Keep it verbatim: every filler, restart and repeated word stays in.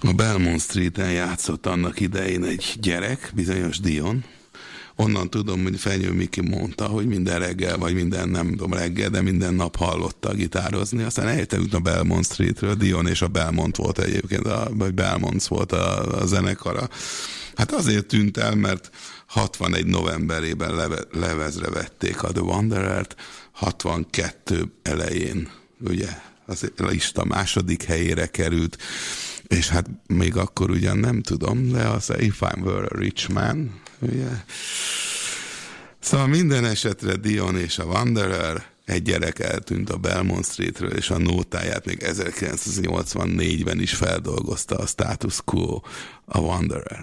A Belmont Streeten játszott annak idején egy gyerek, bizonyos Dion. Onnan tudom, hogy Fenyő Miki mondta, hogy minden reggel, vagy minden, nem tudom reggel, de minden nap hallotta gitározni. Aztán eljöttünk a Belmont Streetről, Dion és a Belmont volt egyébként, a, vagy Belmont volt a, a zenekara. Hát azért tűnt el, mert hatvanegy novemberében leve, levezre vették a The Wanderert, hatvankettő elején, ugye, az lista második helyére került, és hát még akkor ugyan nem tudom, de az If I Were a Rich Man, ugye. Szóval minden esetre Dion és a Wanderer, egy gyerek eltűnt a Belmont Streetről, és a nótáját még ezerkilencszáznyolcvannégyben is feldolgozta a Status Quo, a Wanderer.